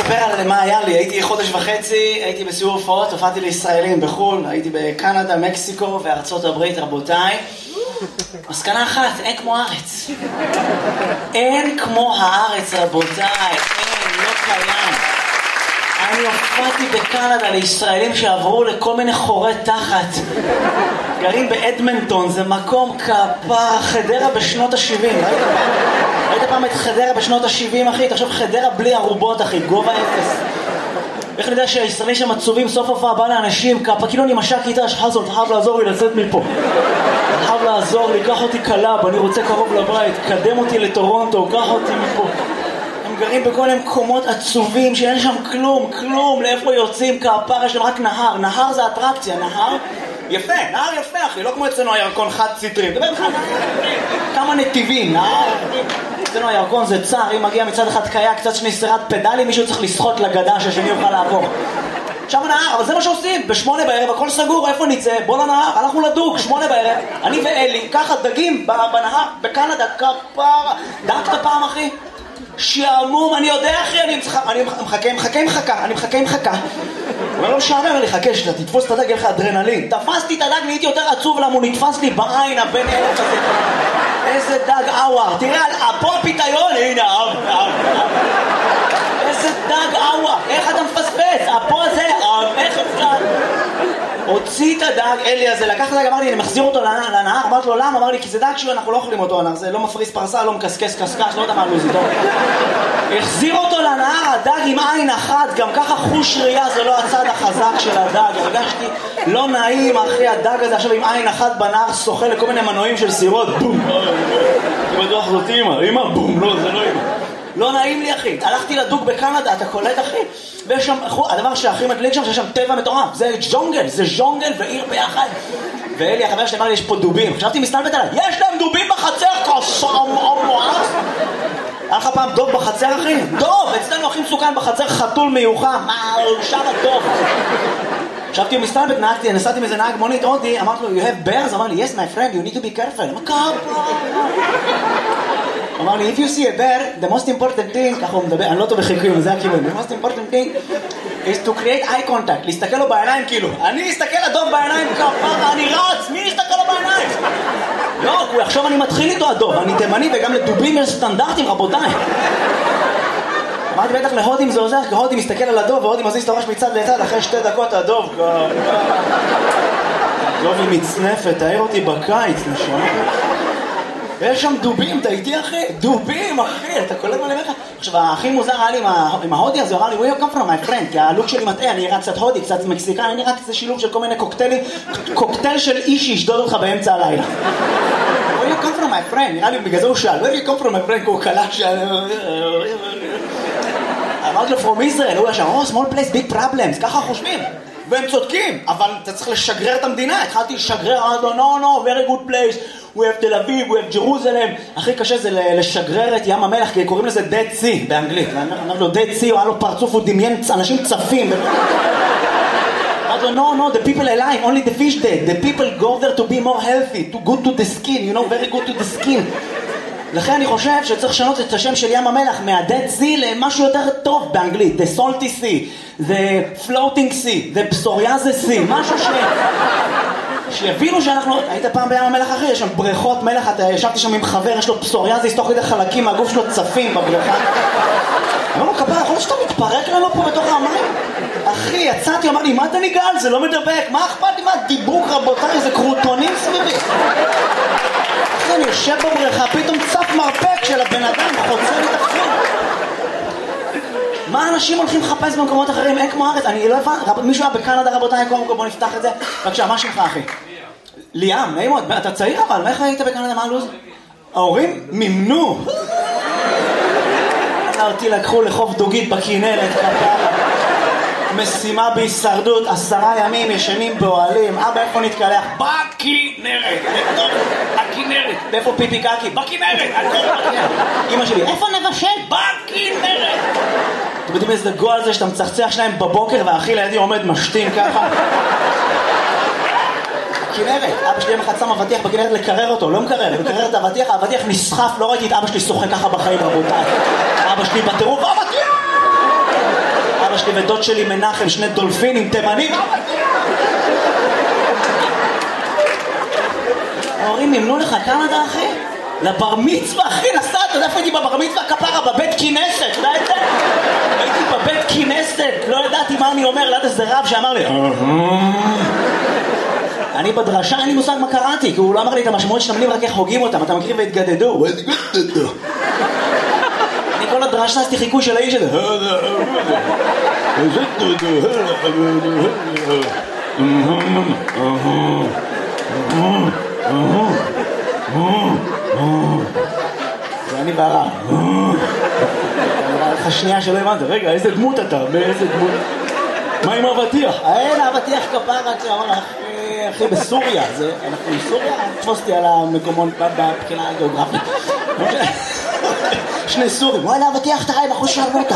אספר על מה היה לי. הייתי חודש וחצי, הייתי בסיור הופעות, הופעתי לישראלים בחול, הייתי בקנדה, מקסיקו וארצות הברית, רבותיי. מסקנה אחת, אין כמו הארץ. אין כמו הארץ, רבותיי. אין, לא קיים. אני הופעתי בקנדה לישראלים שעברו לכל מיני חורי תחת. גרים באדמנטון, זה מקום כפר, חדרה בשנות ה-70. ראית פעם את חדרה בשנות ה-70, אחי? תחשוב, חדרה בלי ערובות, אחי, גובה אפס. איך אני יודע שהישראלים שם עצובים, סוף הופעה בא לאנשים, כפה, כאילו אני משק איתה, שחזון, אתה חייב לעזור לי לצאת מפה. אתה חייב לעזור לי, קח אותי קלאב, אני רוצה קרוב לבית, קדם אותי לטורונטו, קח אותי מפה. הם גרים בכל מיני מקומות עצובים, שאין שם כלום, לאיפה יוצאים, כפר, יש להם רק נהר. נהר זה אטרקציה, נהר יפה, נהר יפה, אחי, לא כמו אצלנו הירקון חד סטרי. דבר לך, כמה נתיבים, נהר. אצלנו הירקון זה צער, אם מגיע מצד אחד קיה, קצת שני סירת פדלים, מישהו צריך לשחות לגדה שהשני יוכל לעבור. שם הנהר, אבל זה מה שעושים, ב8 בערב, הכל סגור, איפה נצא? בוא לנהר, הלכנו לדוג, 8 בערב, אני ואלי, ככה דגים בנהר, בקנדה, כפרה. דגת פעם, אחי? שעמום, אני יודע, אחי, אני מחכה. אבל לא משעמם, אני חכה שאתה תתפוס את הדג, יהיה לך אדרנלין. תפסתי את הדג, נהייתי יותר עצוב, למה הוא נתפס לי בעין הבן אלף הזה. איזה דג אוואר, תראה, פה הפיתיון, הנה, איזה דג אוואר, איך אתה מפספס? פה הזה, איך אפשר? הוציא את הדג, אלי הזה, לקח את הדג, אמר לי, אני מחזיר אותו לנהר, אמרתי לו, למה? אמר לי, כי זה דג אנחנו לא אוכלים אותו, זה לא מפריס פרסה, לא מקסקס קסקש, לא יודע מה לוזי, טוב. החזיר אותו לנהר, הדג עם עין אחת, גם ככה חוש ראייה, זה לא הצד החזק של הדג, הרגשתי לא נעים, אחי, הדג הזה עכשיו עם עין אחת בנהר, שוחה לכל מיני מנועים של סירות, בום, אני בטוח זאת אמא, בום, לא, זה לא אמא. לא נעים לי, אחי. הלכתי לדוג בקנדה, אתה קולט, אחי? ויש שם, הדבר שהכי מדליק שם, שיש שם טבע מטורף. זה ז'ונגל ועיר ביחד. ואלי, החבר שלי אמר לי, יש פה דובים. חשבתי מסתלבט עליי, יש להם דובים בחצר, היה לך פעם דוב בחצר, אחי? דוב! אצלנו הכי מסוכן בחצר, חתול מיוחם. מה, שם הדוב. חשבתי הוא מסתלבט, נסעתי מזה נהג מונית, הודי, אמרתי לו, you have bears? אמר לי, yes, my friend, you need to be careful. מה קרה? אמר לי, if you see a bear, the most important thing, ככה הוא מדבר, אני לא טוב בחיקויים, זה הכיוון, the most important thing is to create eye contact, להסתכל לו בעיניים כאילו, אני אסתכל לדוב בעיניים כפרה, אני רץ, מי יסתכל לו בעיניים? לא, הוא יחשוב אני מתחיל איתו הדוב, אני תימני וגם לדובים יש סטנדרטים, רבותיי. אמרתי בטח להודים זה עוזר, כי הודים מסתכל על הדוב והודים מזיז את הראש מצד לצד, אחרי 2 דקות הדוב הדוב היא מצנפת, תאר אותי בקיץ, נשמע. ויש שם דובים, אתה איתי, אחי? דובים, אחי, אתה קולט מה אני אומר לך? עכשיו, הכי מוזר היה לי עם ההודי הזה, הוא אמר לי, where you come from, my friend? כי הלוק שלי מטעה, אני נראה קצת הודי, קצת מקסיקן, אני נראה קצת שילוב של כל מיני קוקטיילים, קוקטייל של איש שישדוד אותך באמצע הלילה. where you come from, my friend? נראה לי, בגלל זה הוא שאל, where you come from, my friend? כי הוא קלט שאל... אמרתי לו, from Israel, הוא ישב, oh, small place, big problems, ככה חושבים. והם צודקים, אבל אתה צריך לשגרר את המדינה. התחלתי לשגרר, no, very good place. We have תל אביב, we have Jerusalem. הכי קשה זה לשגרר את ים המלח, כי קוראים לזה Dead Sea באנגלית. אמרתי לו, Dead Sea, הוא היה לו פרצוף, הוא דמיין אנשים צפים. אמרתי לו, no, the people alive, only the fish dead. The people go there to be more healthy, to good to the skin, you know, very good to the skin. לכן אני חושב שצריך לשנות את השם של ים המלח מה-Dead Sea למשהו יותר טוב באנגלית. The Salty Sea, The Floating Sea, The Psoriasis Sea, משהו שיבינו שאנחנו... היית פעם בים המלח, אחי? יש שם בריכות מלח, אתה ישבתי שם עם חבר, יש לו פסוריאזיס, תוך כדי חלקים מהגוף שלו צפים בבריכה. אמרנו, כפרה, יכול להיות שאתה מתפרק לנו פה בתוך המים? אחי, יצאתי, אמר לי, מה אתה ניגל? זה לא מדבק, מה אכפת לי? מה דיבוק, רבותיי, זה קרוטונים סביבי. אחי, אני יושב בבריכה, פתאום צף מרפק של הבן אדם, חוצה לי את החיים. מה אנשים הולכים לחפש במקומות אחרים? אין כמו הארץ, אני לא הבן, מישהו היה בקנדה, רבותיי, בוא נפתח את זה. בבקשה, מה שמך, אחי? ליאם, נעים מאוד, אתה צעיר אבל, מה איך היית בקנדה, מה הלוז? ההורים מימנו. אותי לקחו לחוף דוגית בכנרת, משימה בהישרדות, 10 ימים ישנים באוהלים. אבא, איפה נתקלח? בכנרת, בתוך הכנרת. ואיפה פיפי קקי? בכנרת, הכל בכנרת. אמא שלי, איפה נבשל? בכנרת. אתם יודעים איזה גול זה שאתה מצחצח שניים בבוקר והאחי לידי עומד משתין ככה? בכנרת, אבא שלי מחצה מבטיח בכנרת לקרר אותו, לא מקרר, לקרר את האבטיח, האבטיח נסחף, לא ראיתי את אבא שלי שוחה ככה בחיים, רבותיי. אבא שלי בטירוף, אבטיח! שלי ודוד שלי מנחם, שני דולפינים תימנים. ההורים ימנו לך קנדה, אחי? לבר מצווה, אחי, נסעת, אתה יודע איפה הייתי בבר מצווה? כפרה, בבית כינסת, אתה יודע את זה? הייתי בבית כינסת, לא ידעתי מה אני אומר, ליד איזה רב שאמר לי אני בדרשה, אין לי מושג מה קראתי, כי הוא לא אמר לי את המשמעות של המילים, רק איך הוגים אותם, אתה מכיר והתגדדו. אני כל הדרשה עשיתי חיקוי של האיש הזה. זה אני והרב. נראה לך שנייה שלא הבנת, רגע, איזה דמות אתה? מאיזה דמות? מה עם אבטיח? אין אבטיח כפרה, אחי, בסוריה, אנחנו בסוריה? תפוס אותי על המקומות בבחינה הגיאוגרפית. שני סורים, וואלה, אבטיח תראי בחוש שרמוטה.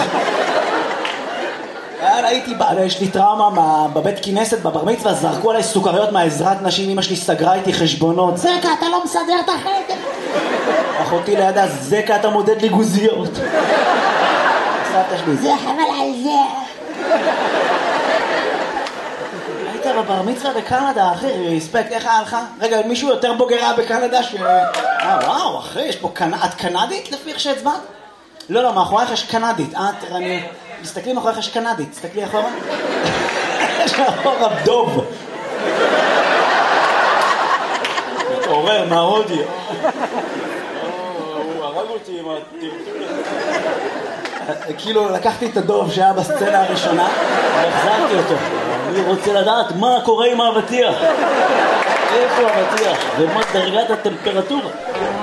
הייתי, יש לי טראומה בבית כינסת, בבר מצווה, זרקו עליי סוכריות מהעזרת נשים, אמא שלי סגרה איתי חשבונות. זקה, אתה לא מסדר את החדר. אחותי לידה, זקה, אתה מודד לי גוזיות. סבתא שלי, זה חבל על זה. היית בבר מצווה בקנדה, אחי, רספקט, איך היה לך? רגע, מישהו יותר בוגרה בקנדה וואו, אחי, יש פה את קנדית לפי איך שהצבעת? לא, מאחורייך יש קנדית. תסתכלי מאחורייך יש קנדית, תסתכלי אחורה. יש מאחורה דוב. מתעורר מההודי. הוא הרג אותי עם הטרטול הזה. כאילו לקחתי את הדוב שהיה בסצנה הראשונה והחזרתי אותו. אני רוצה לדעת מה קורה עם האבטיח. איפה האבטיח? ומה דרגת הטמפרטורה?